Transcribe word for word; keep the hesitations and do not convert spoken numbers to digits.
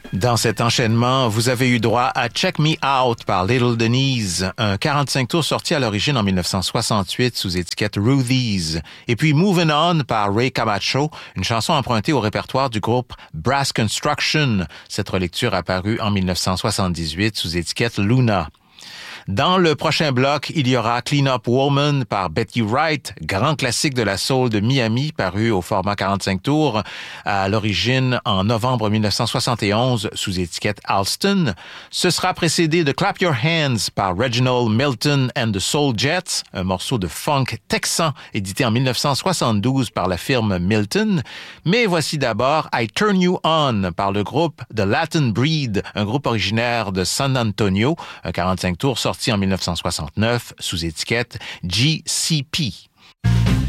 Dans cet enchaînement, vous avez eu droit à Check Me Out par Little Denise, un quarante-cinq tours sorti à l'origine en dix-neuf cent soixante-huit sous étiquette Ruthie's. Et puis Moving On par Ray Camacho, une chanson empruntée au répertoire du groupe Brass Construction. Cette relecture apparue en dix-neuf cent soixante-dix-huit sous étiquette Luna. Dans le prochain bloc, il y aura Clean Up Woman par Betty Wright, grand classique de la soul de Miami, paru au format quarante-cinq tours, à l'origine en novembre dix-neuf cent soixante et onze sous étiquette Alston. Ce sera précédé de Clap Your Hands par Reginald Milton and the Soul Jets, un morceau de funk texan édité en dix-neuf cent soixante-douze par la firme Milton. Mais voici d'abord I Turn You On par le groupe The Latin Breed, un groupe originaire de San Antonio, un quarante-cinq tours sorti en dix-neuf cent soixante-neuf sous étiquette G C P.